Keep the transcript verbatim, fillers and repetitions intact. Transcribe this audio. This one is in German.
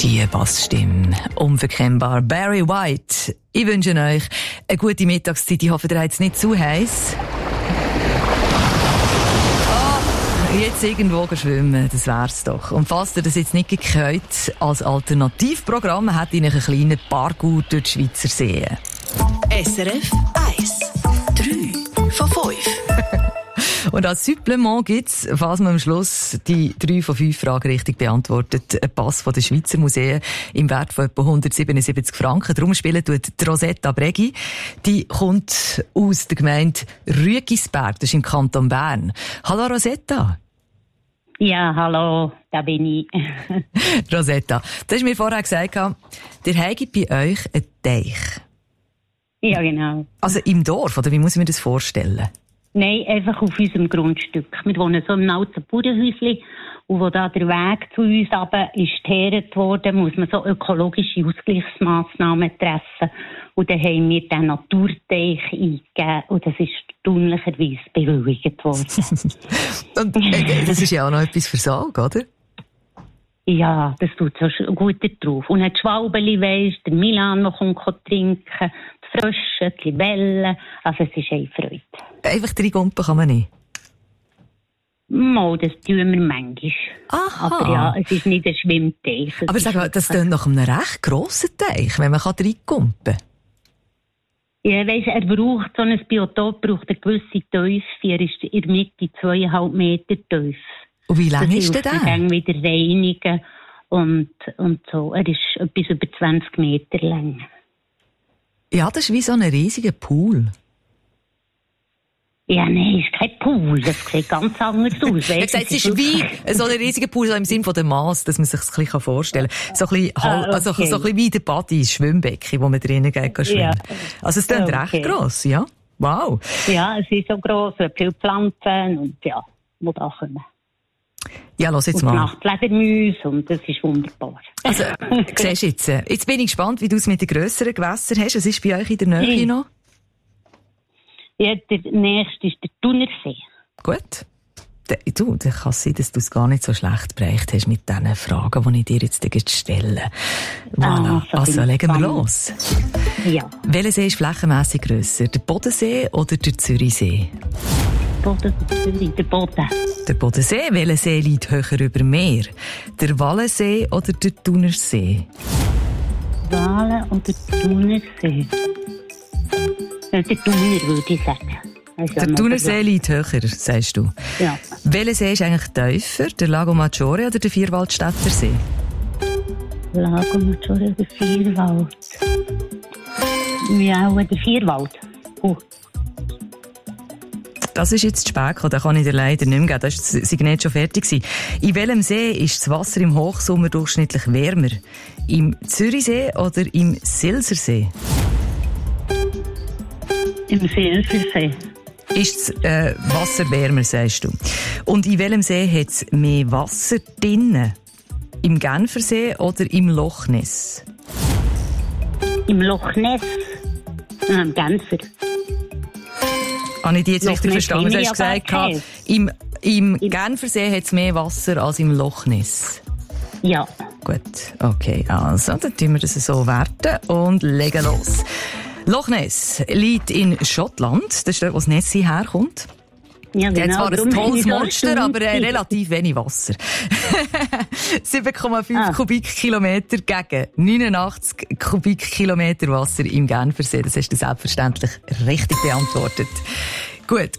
Die Bassstimme, unverkennbar. Barry White. Ich wünsche euch eine gute Mittagszeit. Ich hoffe, ihr habt es nicht zu heiß. Oh, jetzt irgendwo schwimmen, das wär's doch. Und falls ihr das jetzt nicht gehört, als Alternativprogramm hat ich einen kleinen Parkour durch die Schweizer See. S R F eins. drei von fünf. Und als Supplement gibt's, falls man am Schluss die drei von fünf Fragen richtig beantwortet, einen Pass von den Schweizer Museen im Wert von etwa hundertsiebenundsiebzig Franken. Darum spielen tut die Rosetta Breggi. Die kommt aus der Gemeinde Rüegisberg, das ist im Kanton Bern. Hallo Rosetta. Ja, hallo, da bin ich. Rosetta, du hast mir vorher gesagt, ihr habt bei euch einen Teich. Ja, genau. Also im Dorf, oder wie muss ich mir das vorstellen? Nein, einfach auf unserem Grundstück. Wir wohnen so im alten Bauernhäuschen. Und wo da der Weg zu uns runter ist geteert worden, muss man so ökologische Ausgleichsmaßnahmen treffen. Und dann haben wir den Naturteich eingegeben. Und das ist erstaunlicherweise bewilligt worden. Und äh, das ist ja auch noch etwas für Salg, oder? Ja, das tut so gut drauf. Und die Schwalbeli, weisst, der Milan, der kommt trinken, die Frösche, die Libellen. Also es ist eine Freude. Einfach drei Gumpen kann man nicht? Mal, das tun wir manchmal. Aha. Aber ja, es ist nicht ein Schwimmteich. Aber sag mal, das klingt nach einem recht grossen Teich, wenn man drei Gumpen kann. Ja, weiss, er braucht so ein Biotop, braucht eine gewisse Tiefe. Er ist in der Mitte zweieinhalb Meter tief. Und wie lang ist der da? Dann wieder reinigen und, und so. Er ist etwas über zwanzig Meter lang. Ja, das ist wie so ein riesiger Pool. Ja, nein, es ist kein Pool. Das sieht ganz anders aus. Ich gesagt, es ist wie so ein riesiger Pool, so im Sinne von der Mass, dass man sich das ein bisschen vorstellen kann. So ein bisschen, ah, okay. also, so ein bisschen wie der Body, das Schwimmbecken, wo man drinnen geht, kann schwimmen. Ja. Also es ist okay. Recht gross, ja? Wow. Ja, es ist so gross, es hat viele Pflanzen und ja, wo da kommen. Ja, los jetzt und mal. Nachtfledermäuse und das ist wunderbar. Also, siehst du jetzt, jetzt bin ich gespannt, wie du es mit den grösseren Gewässern hast. Was ist bei euch in der Nähe ja. noch? Ja, der nächste ist der Thunersee. Gut. Du, dann kann es sein, dass du es gar nicht so schlecht bereicht hast mit diesen Fragen, die ich dir jetzt stelle. Voilà. Ah, also, legen wir los. Ja. Welcher See ist flächenmässig grösser? Der Bodensee oder der Zürichsee? Boden, der Boden. Der Bodensee. Welcher See liegt höher über Meer? Der Wallensee oder der Thunersee? Wallen oder Thunersee? Der Thuner, würde ich sagen. Also der Thunersee liegt höher, sagst du. Ja. Welcher See ist eigentlich tiefer? Der Lago Maggiore oder der Vierwaldstätter See? Lago Maggiore oder Vierwald? Ja, der Vierwald. Oh. Das ist jetzt zu spät gekommen, da kann ich dir leider nicht mehr geben. Da war das Signet schon fertig gewesen. In welchem See ist das Wasser im Hochsommer durchschnittlich wärmer? Im Zürichsee oder im Silsersee? Im Silsersee. Ist das äh, Wasser wärmer, sagst du. Und in welchem See hat es mehr Wasser drinnen? Im Genfersee oder im Loch Ness? Im Loch Ness. Ah, im Genfer. Habe ich dich jetzt richtig verstanden? Du hast gesagt, gehabt, im, im Genfersee hat es mehr Wasser als im Loch Ness. Ja. Gut, okay. Also, dann tun wir das so werten und legen los. Loch Ness liegt in Schottland. Das ist dort, wo das Nessie herkommt. Ja, genau. Jetzt zwar ein tolles Monster, so aber äh, relativ wenig Wasser. sieben Komma fünf ah. Kubikkilometer gegen neunundachtzig Kubikkilometer Wasser im Genfersee. Das hast du selbstverständlich richtig beantwortet. Gut.